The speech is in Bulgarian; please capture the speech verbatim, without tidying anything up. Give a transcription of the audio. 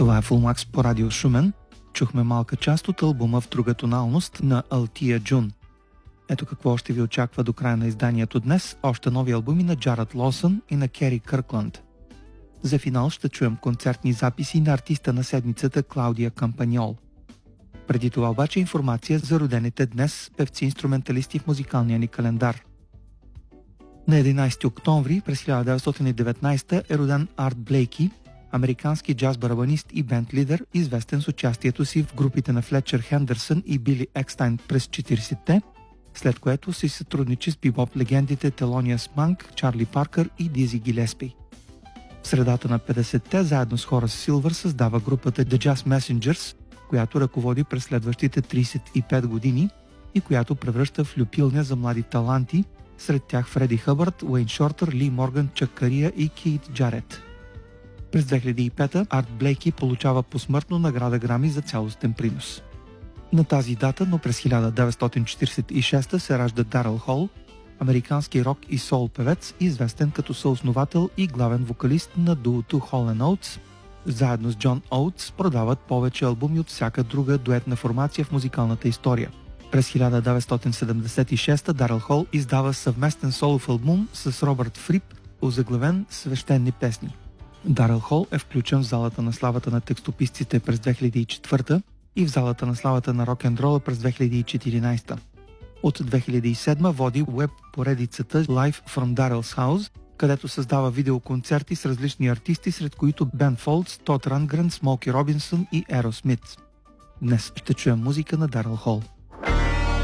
Това е Fullmax по радио Шумен. Чухме малка част от албума в друга тоналност на Алтия Джун. Ето какво ще ви очаква до края на изданието днес. Още нови албуми на Джаред Лосън и на Кери Къркланд. За финал ще чуем концертни записи на артиста на седмицата Клаудия Кампаньол. Преди това обаче информация за родените днес певци-инструменталисти в музикалния ни календар. На единайсети октомври през хиляда деветстотин и деветнайсета е роден Арт Блейки, американски джаз-барабанист и бенд-лидер, известен с участието си в групите на Флетчер Хендерсън и Били Екстайн през четиридесетте, след което си сътрудничи с бибоп легендите Телониас Монк, Чарли Паркър и Дизи Гилеспи. В средата на петдесетте заедно с Хорас Силвър създава групата The Jazz Messengers, която ръководи през следващите трийсет и пет години и която превръща в люпилня за млади таланти, сред тях Фреди Хъбърд, Уейн Шортър, Ли Морган, Чак Кария и Кейт Джарет. През две хиляди и пета Арт Блейки получава посмъртно награда Грами за цялостен принос. На тази дата, но през хиляда деветстотин четиридесет и шеста се ражда Даръл Хол, американски рок и соул певец, известен като съосновател и главен вокалист на дуото Hall and Oates. Заедно с Джон Оутс продават повече албуми от всяка друга дуетна формация в музикалната история. През хиляда деветстотин седемдесет и шеста Даръл Хол издава съвместен солов албум с Робърт Фрип, озаглавен Свещени песни. Даръл Хол е включен в залата на славата на текстописците през две хиляди и четвърта и в залата на славата на рок-н-рола през две хиляди и четиринайсета. От две хиляди и седма води уеб поредицата Live from Darrell's House, където създава видеоконцерти с различни артисти, сред които Бен Фолдс, Тод Рангрен, Смоки Робинсън и Еросмит. Днес ще чуем музика на Даръл Хол.